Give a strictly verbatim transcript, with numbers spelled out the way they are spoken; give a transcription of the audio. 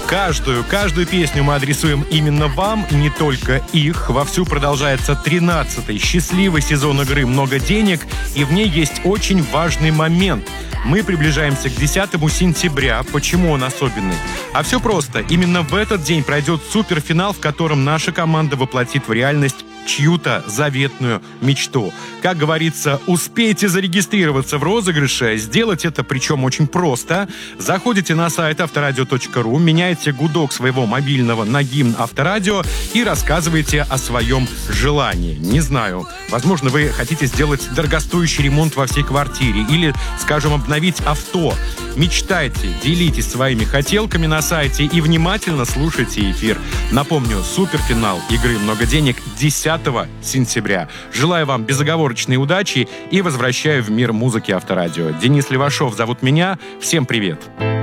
Каждую, каждую песню мы адресуем именно вам, и не только их. Вовсю продолжается тринадцатый счастливый сезон игры «Много денег», и в ней есть очень важный момент. Мы приближаемся к десятому сентября. Почему он особенный? А все просто. Именно в этот день пройдет суперфинал, в котором наша команда воплотит в реальность чью-то заветную мечту. Как говорится, успейте зарегистрироваться в розыгрыше, сделать это причем очень просто. Заходите на сайт авторадио точка ру, меняете гудок своего мобильного на гимн Авторадио и рассказываете о своем желании. Не знаю, возможно, вы хотите сделать дорогостоящий ремонт во всей квартире или, скажем, обновить авто. Мечтайте, делитесь своими хотелками на сайте и внимательно слушайте эфир. Напомню, суперфинал игры «Много денег» десятого сентября. Желаю вам безоговорочной удачи и возвращаю в мир музыки Авторадио. Денис Левашов зовут меня. Всем привет!